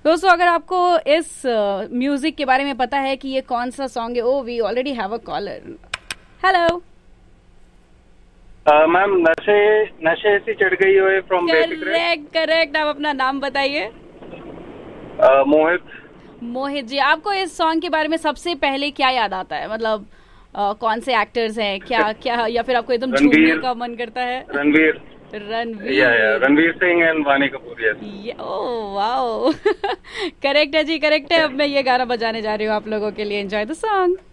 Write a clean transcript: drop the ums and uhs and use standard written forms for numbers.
दोस्तों, अगर आपको इस म्यूजिक के बारे में पता है कि ये कौन सा सॉन्ग है, O V already have a collar. Hello. Ma'am, नशे नशे ऐसी चढ़ गई हो फ्रॉम बेफिक्रे। Correct correct. आप अपना नाम बताइए। मोहित। मोहित जी, आपको इस सॉन्ग के बारे में सबसे पहले क्या याद आता है? मतलब कौन से एक्टर्स हैं, क्या क्या, या फिर आपको एकदम झूमने रणवीर। का मन करता है? रणवीर। या रणवीर। रणवीर सिंह एंड वानी Kapoor, yes. Oh wow. Correct है जी, करेक्ट है। अब मैं ये गाना बजाने जा रही हूँ आप लोगों के लिए। Enjoy the song.